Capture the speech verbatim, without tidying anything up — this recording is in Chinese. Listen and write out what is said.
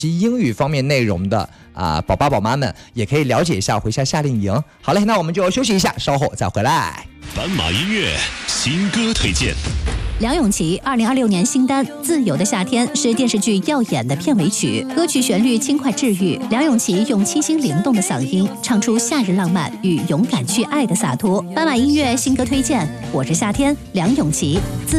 及英语方面内容的啊，宝爸宝妈们也可以了解一下，回下夏令营。好嘞，那我们就休息一下，稍后再回来。 斑马音乐新歌推荐。 梁咏琪二零二六年新单《自由的夏天》是电视剧《耀眼》的片尾曲，歌曲旋律轻快治愈。梁咏琪用清新灵动的嗓音唱出夏日浪漫与勇敢去爱的洒脱。斑马音乐新歌推荐，我是夏天，梁咏琪。自